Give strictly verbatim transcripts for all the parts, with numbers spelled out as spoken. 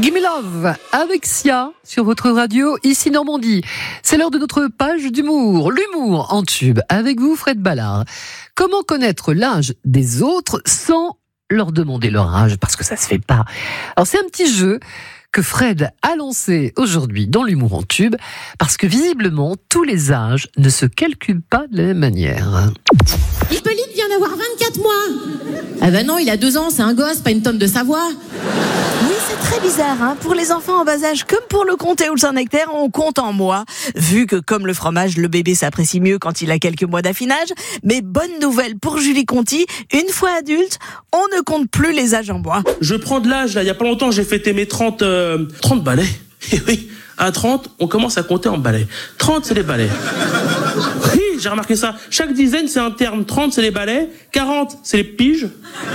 Gimme Love avec Sia sur votre radio, ici Normandie. C'est l'heure de notre page d'humour, l'humour en tube. Avec vous, Fred Ballard. Comment connaître l'âge des autres sans leur demander leur âge, parce que ça se fait pas. Alors c'est un petit jeu que Fred a lancé aujourd'hui dans l'humour en tube, parce que visiblement, tous les âges ne se calculent pas de la même manière. Hippolyte vient d'avoir vingt-quatre mois. Ah ben non, il a deux ans, c'est un gosse, pas une tonne de savoir. Oui, c'est très bizarre, hein. Pour les enfants en bas âge, comme pour le comté ou le Saint-Nectaire, on compte en mois. Vu que, comme le fromage, le bébé s'apprécie mieux quand il a quelques mois d'affinage. Mais bonne nouvelle pour Julie Conti, une fois adulte, on ne compte plus les âges en mois. Je prends de l'âge, là, il y a pas longtemps, j'ai fêté mes trente, euh, trente balais. Et oui, à trente, on commence à compter en balais. trente, c'est les balais. Oui, j'ai remarqué ça. Chaque dizaine, c'est un terme. trente, c'est les balais. quarante, c'est les piges.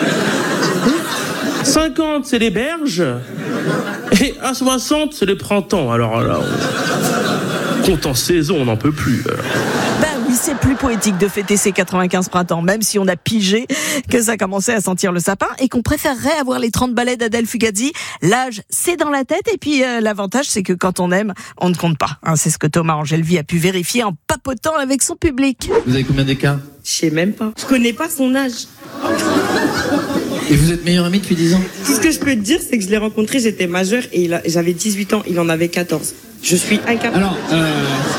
cinquante, c'est les berges. Et à soixante, c'est les printemps. Alors là, on compte en saison, on n'en peut plus. Alors. Ben oui, c'est plus poétique de fêter ses quatre-vingt-quinze printemps, même si on a pigé que ça commençait à sentir le sapin et qu'on préférerait avoir les trente balais d'Adèle Fugazi. L'âge, c'est dans la tête, et puis euh, l'avantage, c'est que quand on aime, on ne compte pas. Hein, c'est ce que Thomas Angelvy a pu vérifier en papotant avec son public. Vous avez combien d'écart ? Je sais même pas. Je connais pas son âge. Et vous êtes meilleur ami depuis dix ans ? Tout ce que je peux te dire, c'est que je l'ai rencontré, j'étais majeure et il a, j'avais dix-huit ans, il en avait quatorze. Je suis incapable. Alors, euh...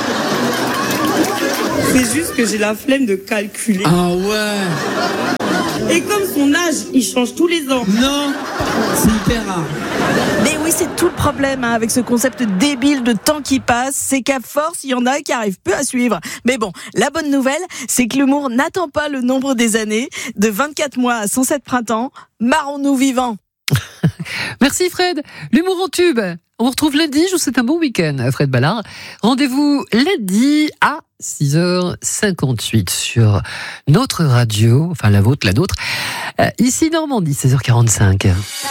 c'est juste que j'ai la flemme de calculer. Ah ouais. Et comme son âge, il change tous les ans. Non, c'est hyper rare. Mais oui, c'est tout le problème hein, avec ce concept débile de temps qui passe, c'est qu'à force, il y en a qui arrivent peu à suivre. Mais bon, la bonne nouvelle, c'est que l'humour n'attend pas le nombre des années. De vingt-quatre mois à cent sept printemps, marrons-nous vivants. Merci Fred. L'humour en tube. On vous retrouve lundi, je vous souhaite un bon week-end, Fred Ballard. Rendez-vous lundi à six heures cinquante-huit sur notre radio, enfin la vôtre, la nôtre, euh, ici Normandie, seize heures quarante-cinq.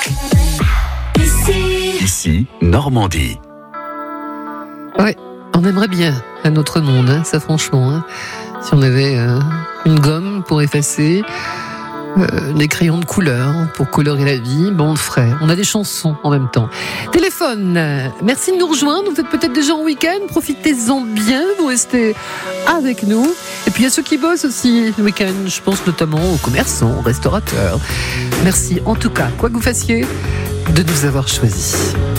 Ici, ici Normandie. Ouais, on aimerait bien un autre monde, hein, ça franchement. Hein. Si on avait euh, une gomme pour effacer, euh, des crayons de couleur pour colorer la vie, bon, on le ferait. On a des chansons en même temps. Téléphone, euh, merci de nous rejoindre. Vous êtes peut-être déjà en week-end, profitez-en bien, vous restez avec nous. Et puis il y a ceux qui bossent aussi le week-end, je pense notamment aux commerçants, aux restaurateurs. Merci en tout cas, quoi que vous fassiez, de nous avoir choisis.